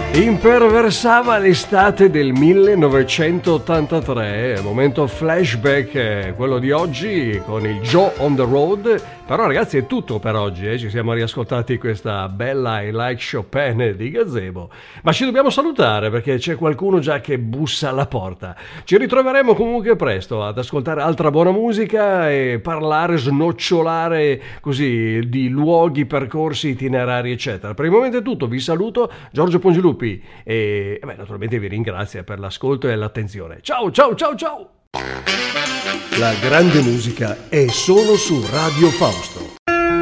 Imperversava l'estate del 1983, momento flashback, quello di oggi con il Joe on the Road. Però ragazzi è tutto per oggi, ci siamo riascoltati questa bella I Like Chopin di Gazebo, ma ci dobbiamo salutare perché c'è qualcuno già che bussa alla porta. Ci ritroveremo comunque presto ad ascoltare altra buona musica e parlare, snocciolare così di luoghi, percorsi, itinerari eccetera. Per il momento è tutto, vi saluto, Giorgio Pongilupi e naturalmente vi ringrazio per l'ascolto e l'attenzione. Ciao ciao ciao ciao! La grande musica è solo su Radio Fausto.